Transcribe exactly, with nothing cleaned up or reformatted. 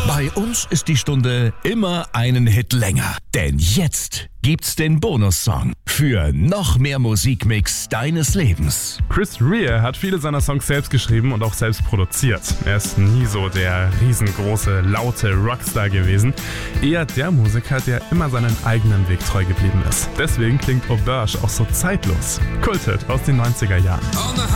Bei uns ist die Stunde immer einen Hit länger. Denn jetzt gibt's den Bonussong für noch mehr Musikmix deines Lebens. Chris Rea hat viele seiner Songs selbst geschrieben und auch selbst produziert. Er ist nie so der riesengroße, laute Rockstar gewesen. Eher der Musiker, der immer seinen eigenen Weg treu geblieben ist. Deswegen klingt Auberge auch so zeitlos. Kulthit aus den neunziger Jahren.